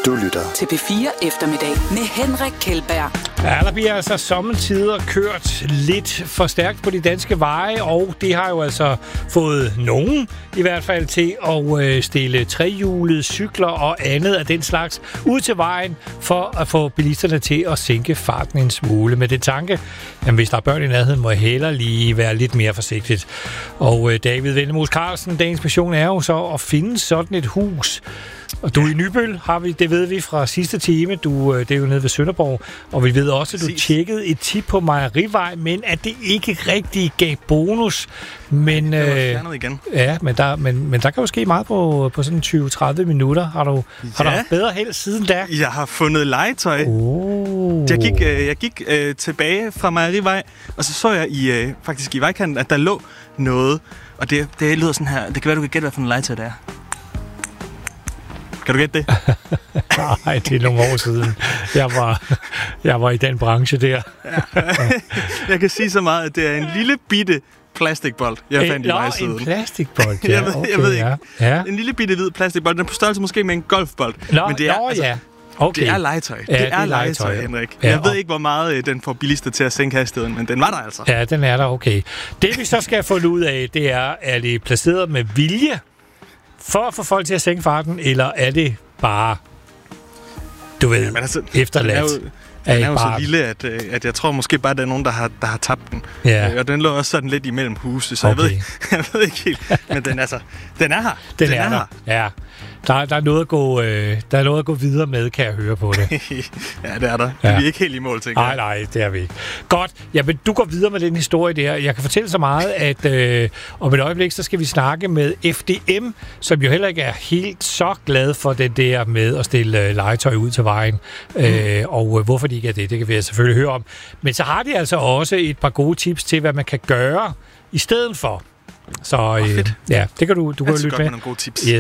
Du lytter til P4 Eftermiddag med Henrik Kjeldberg. Ja, der bliver altså sommetider kørt lidt for stærkt på de danske veje, og det har jo altså fået nogen i hvert fald til at stille trehjulede cykler og andet af den slags ud til vejen for at få bilisterne til at sænke farten en smule. Med det tanke, at hvis der er børn i nærheden, må jeg hellere lige være lidt mere forsigtigt. Og David Vendemus Carlsen, dagens mission er jo så at finde sådan et hus. Og du er i Nybøl, har vi, det ved vi fra sidste time. Det er jo nede ved Sønderborg. Og vi ved også, at du tjekkede et tip på Mejerivej, men at det ikke rigtig gav bonus. Men, det var fjernet igen. Ja, men der kan jo ske meget på sådan 20-30 minutter. Har du bedre held siden da? Jeg har fundet legetøj. Jeg gik tilbage fra Mejerivej, og så jeg faktisk i vejkanten, at der lå noget. Og det lyder sådan her. Det kan være, du kan gætte, hvad for en legetøj det er. Kan du gætte det? Nej, det er nogle år siden. Jeg var i den branche der. Jeg kan sige så meget, at det er en lille bitte plastikbold, jeg fandt i vejsiden. En plastikbold, ja. Jeg ved ikke. Ja. En lille bitte hvid plastikbold. Den er på størrelse måske med en golfbold. Men det er, ja. Okay. Det er legetøj. Ja, det er legetøj, Henrik. Ja, jeg ved ikke, hvor meget den får bilister til at sænke hastigheden, men den var der altså. Ja, den er der, okay. Det vi så skal få ud af, det er det placeret med vilje for at få folk til at sænke farten, eller er det bare, du ved, efterladt? Den er jo så lille, at jeg tror måske bare, at der er nogen, der har tabt den. Ja. Og den lå også sådan lidt imellem huse, så okay. jeg ved ikke helt. Men den er her. Den er her. Ja. Der er noget at gå videre med, kan jeg høre på det. Ja, det er der. Ja. Vi er ikke helt i mål, tænker jeg. Nej, det er vi ikke. Godt. Jamen, du går videre med den historie der. Jeg kan fortælle så meget, at om et øjeblik, så skal vi snakke med FDM, som jo heller ikke er helt så glad for det der med at stille legetøj ud til vejen. Og hvorfor de ikke er det kan vi selvfølgelig høre om. Men så har de altså også et par gode tips til, hvad man kan gøre i stedet for. Så ja, det kan du kan lytte med. Godt med nogle gode tips.